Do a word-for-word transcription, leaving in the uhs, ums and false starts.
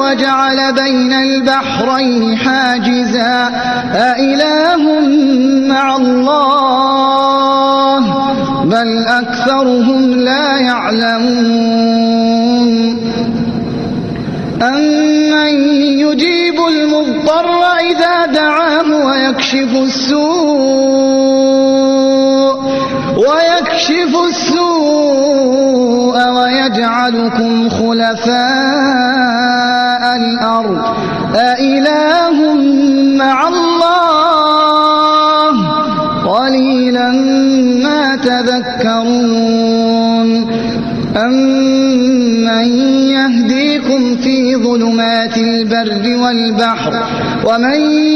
وجعل بين البحرين حاجزا أإله مع الله بل أكثرهم لا يعلمون أمن يجيب المضطر إذا دعاه ويكشف السوء ويكشف السوء ويجعلكم خلفاء الأرض أإله مع الله قليلا ما تذكرون أمن يهديكم في ظلمات البر والبحر ومن